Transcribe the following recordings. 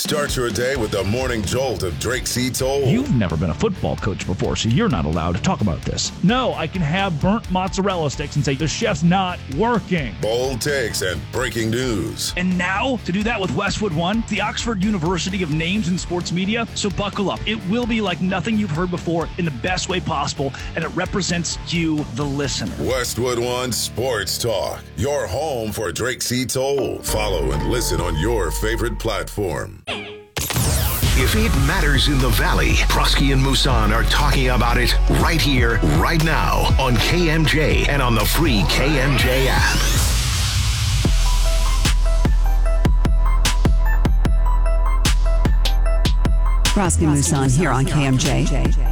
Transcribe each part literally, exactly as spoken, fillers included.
Start your day with the morning jolt of Drake C. Toll. You've never been a football coach before, so you're not allowed to talk about this. No, I can have burnt mozzarella sticks and say the chef's not working. Bold takes and breaking news. And now, to do that with Westwood One, the Oxford University of Names in Sports Media. So buckle up. It will be like nothing you've heard before in the best way possible, and it represents you, the listener. Westwood One Sports Talk, your home for Drake C. Toll. Follow and listen on your favorite platform. If it matters in the Valley, Prosky and Musan are talking about it right here, right now on K M J and on the free K M J app. Prosky and Musan here on K M J.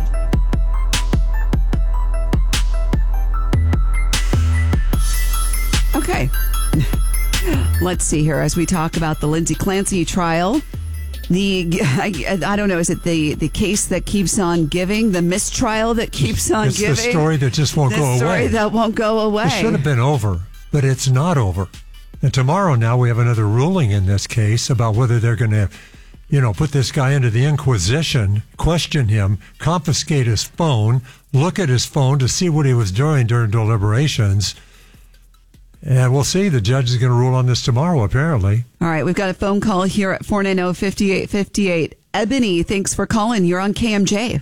Okay. Let's see here as we talk about the Lindsay Clancy trial. The I, I don't know, is it the, the case that keeps on giving, the mistrial that keeps on it's giving? It's the story that just won't the go away. The story that won't go away. It should have been over, but it's not over. And tomorrow now we have another ruling in this case about whether they're going to, you know, put this guy into the Inquisition, question him, confiscate his phone, look at his phone to see what he was doing during deliberations. And we'll see. The judge is going to rule on this tomorrow, apparently. All right. We've got a phone call here at four nine zero, five eight five eight. Ebony, thanks for calling. You're on K M J.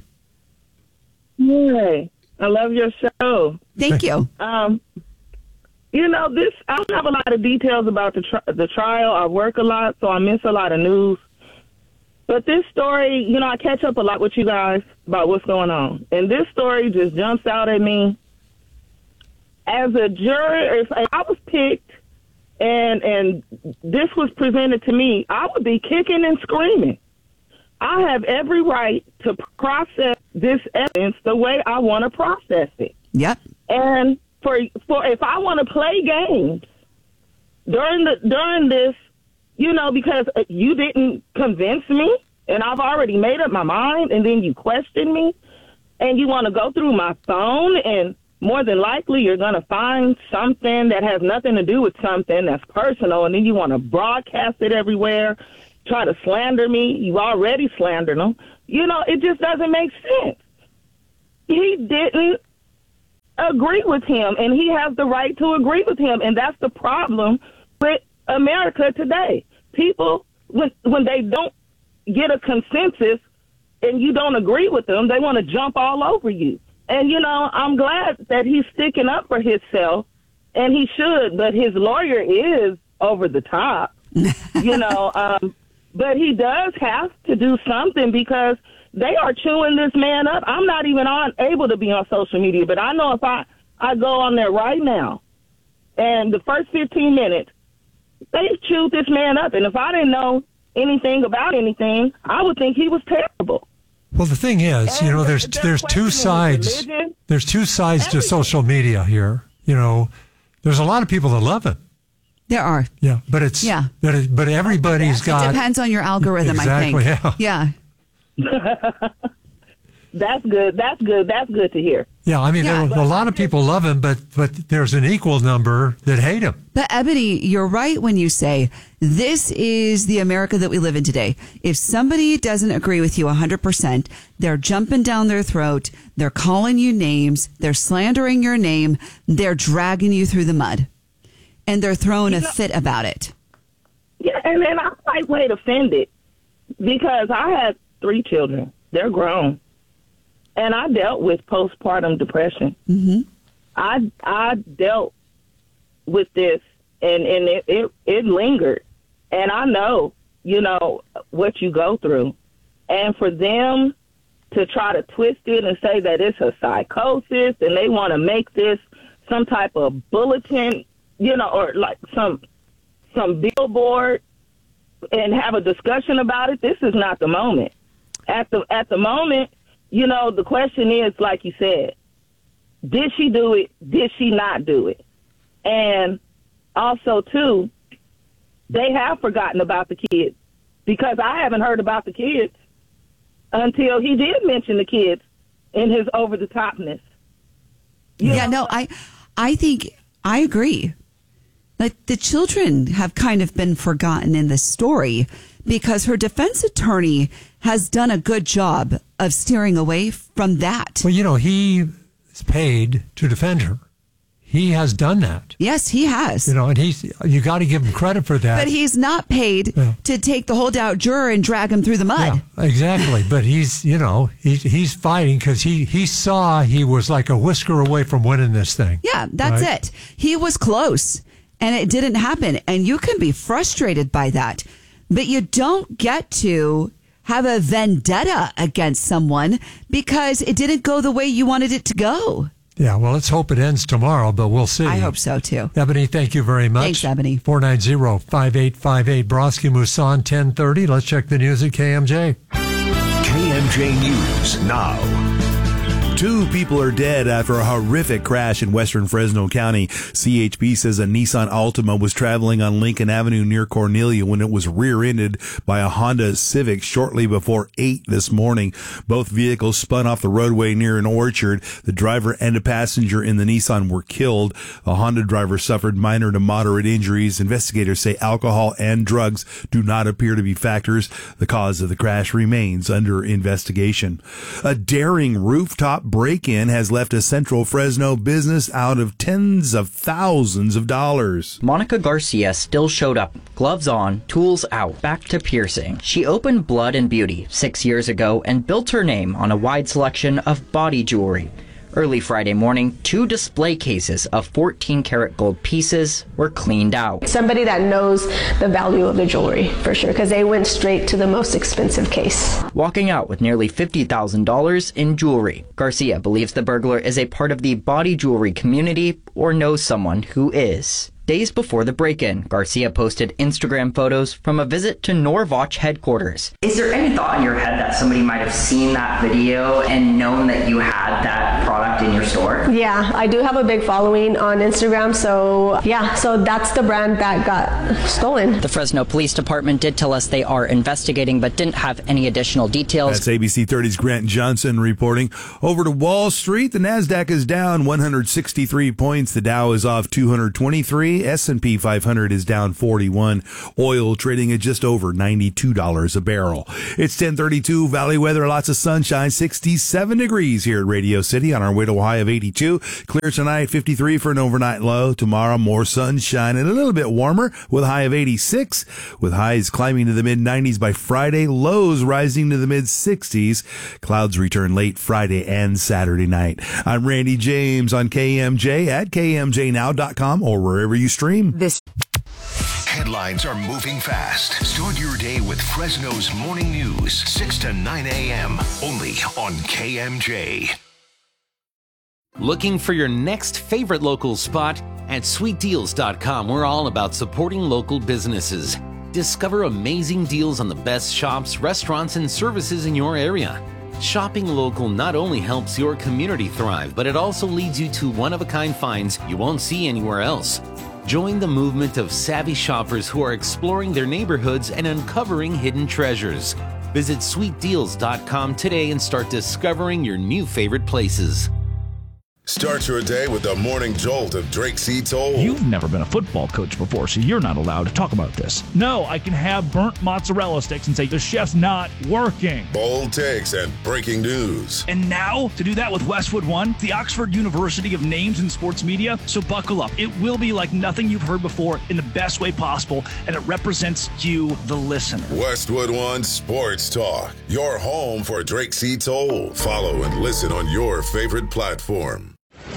Hey, I love your show. Thank you. Um, you know, this, I don't have a lot of details about the, tri- the trial. I work a lot, so I miss a lot of news. But this story, you know, I catch up a lot with you guys about what's going on. And this story just jumps out at me. As a juror, if I was picked and and this was presented to me, I would be kicking and screaming. I have every right to process this evidence the way I want to process it. Yep. And for for if I want to play games during the during this, you know, because you didn't convince me, and I've already made up my mind, and then you question me, and you want to go through my phone and more than likely, you're going to find something that has nothing to do with something that's personal, and then you want to broadcast it everywhere, try to slander me. You already slandered him. You know, it just doesn't make sense. He didn't agree with him, and he has the right to agree with him, and that's the problem with America today. People, when when they don't get a consensus and you don't agree with them, they want to jump all over you. And, you know, I'm glad that he's sticking up for himself, and he should, but his lawyer is over the top, you know, um, but he does have to do something because they are chewing this man up. I'm not even on able to be on social media, but I know if I, I go on there right now and the first fifteen minutes, they've chewed this man up. And if I didn't know anything about anything, I would think he was terrible. Well, the thing is, you know, there's there's two sides. There's two sides to social media here. You know, there's a lot of people that love it. There are. Yeah, but it's yeah. But it, but everybody's got. It depends on your algorithm, exactly, I think. Yeah. Yeah. That's good. That's good. That's good to hear. Yeah, I mean, Yeah. there, a lot of people love him, but but there's an equal number that hate him. But Ebony, you're right when you say this is the America that we live in today. If somebody doesn't agree with you one hundred percent, they're jumping down their throat, they're calling you names, they're slandering your name, they're dragging you through the mud, and they're throwing a fit about it. Yeah, and then I'm lightweight offended because I had three children. They're grown. And I dealt with postpartum depression. Mm-hmm. I I dealt with this, and, and it, it, it lingered. And I know, you know, what you go through. And for them to try to twist it and say that it's a psychosis and they want to make this some type of bulletin, you know, or like some some billboard and have a discussion about it, this is not the moment. At the at the moment, you know, the question is, like you said, did she do it? Did she not do it? And also, too, they have forgotten about the kids because I haven't heard about the kids until he did mention the kids in his over-the-topness. You yeah, know? no, I, I think I agree. Like the children have kind of been forgotten in this story because her defense attorney has done a good job of steering away from that. Well, you know, he is paid to defend her. He has done that. Yes, he has. You know, and he's, you got to give him credit for that. But he's not paid yeah. to take the holdout juror and drag him through the mud. Yeah, exactly. But he's, you know, he, he's fighting because he, he saw he was like a whisker away from winning this thing. Yeah, that's right? it. He was close and it didn't happen. And you can be frustrated by that. But you don't get to have a vendetta against someone because it didn't go the way you wanted it to go. Yeah, well, let's hope it ends tomorrow, but we'll see. I hope so, too. Ebony, thank you very much. Thanks, Ebony. four nine zero, five eight five eight, Broski Musan, ten thirty. Let's check the news at K M J. K M J News now. Two people are dead after a horrific crash in western Fresno County. C H P says a Nissan Altima was traveling on Lincoln Avenue near Cornelia when it was rear-ended by a Honda Civic shortly before eight this morning. Both vehicles spun off the roadway near an orchard. The driver and a passenger in the Nissan were killed. The Honda driver suffered minor to moderate injuries. Investigators say alcohol and drugs do not appear to be factors. The cause of the crash remains under investigation. A daring rooftop break-in has left a central Fresno business out of tens of thousands of dollars. Monica Garcia still showed up, gloves on, tools out, back to piercing. She opened Blood and Beauty six years ago and built her name on a wide selection of body jewelry. Early Friday morning, two display cases of fourteen karat gold pieces were cleaned out. Somebody that knows the value of the jewelry, for sure, because they went straight to the most expensive case. Walking out with nearly fifty thousand dollars in jewelry. Garcia believes the burglar is a part of the body jewelry community or knows someone who is. Days before the break-in, Garcia posted Instagram photos from a visit to Norwatch headquarters. Is there any thought in your head that somebody might have seen that video and known that you had that product in your store? Yeah, I do have a big following on Instagram, so yeah, so that's the brand that got stolen. The Fresno Police Department did tell us they are investigating, but didn't have any additional details. That's A B C thirty's Grant Johnson reporting. Over to Wall Street, the NASDAQ is down one hundred sixty-three points. The Dow is off two hundred twenty-three. S and P five hundred is down forty-one. Oil trading at just over ninety-two dollars a barrel. It's ten thirty-two. Valley weather, lots of sunshine, sixty-seven degrees here at Radio City on our way to a high of eighty-two. Clear tonight, fifty-three for an overnight low. Tomorrow, more sunshine and a little bit warmer with a high of eighty-six, with highs climbing to the mid nineties by Friday, lows rising to the mid sixties. Clouds return late Friday and Saturday night. I'm Randy James on K M J at K M J now dot com or wherever you stream. This headlines are moving fast. Start your day with Fresno's morning news, six to nine a.m. only on K M J. Looking for your next favorite local spot? At sweet deals dot com, we're all about supporting local businesses. Discover amazing deals on the best shops, restaurants, and services in your area. Shopping local not only helps your community thrive, but it also leads you to one-of-a-kind finds you won't see anywhere else. Join the movement of savvy shoppers who are exploring their neighborhoods and uncovering hidden treasures. Visit sweet deals dot com today and start discovering your new favorite places. Start your day with the morning jolt of Drake C. Toll. You've never been a football coach before, so you're not allowed to talk about this. No, I can have burnt mozzarella sticks and say the chef's not working. Bold takes and breaking news. And now, to do that with Westwood One, the Oxford University of Names in Sports Media, so buckle up. It will be like nothing you've heard before in the best way possible, and it represents you, the listener. Westwood One Sports Talk, your home for Drake C. Toll. Follow and listen on your favorite platform.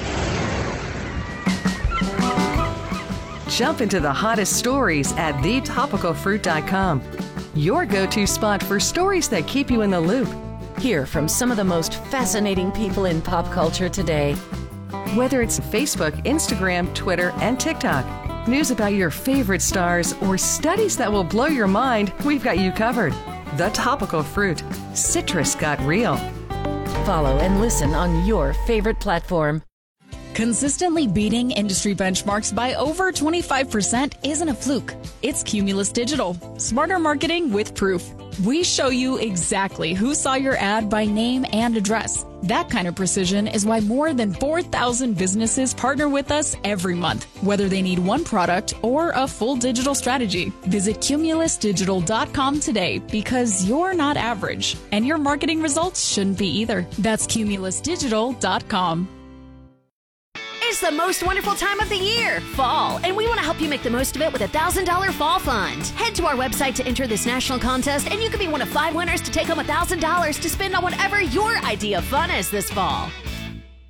Jump into the hottest stories at the topical fruit dot com. Your go-to spot for stories that keep you in the loop. Hear from some of the most fascinating people in pop culture today. Whether it's Facebook, Instagram, Twitter, and TikTok, news about your favorite stars, or studies that will blow your mind, we've got you covered. The Topical Fruit. Citrus got real. Follow and listen on your favorite platform. Consistently beating industry benchmarks by over twenty-five percent isn't a fluke. It's Cumulus Digital. Smarter marketing with proof. We show you exactly who saw your ad by name and address. That kind of precision is why more than four thousand businesses partner with us every month, whether they need one product or a full digital strategy. Visit Cumulus Digital dot com today because you're not average, and your marketing results shouldn't be either. That's Cumulus Digital dot com. It's the most wonderful time of the year, fall, and we want to help you make the most of it with a one thousand dollars Fall Fund. Head to our website to enter this national contest, and you could be one of five winners to take home one thousand dollars to spend on whatever your idea of fun is this fall.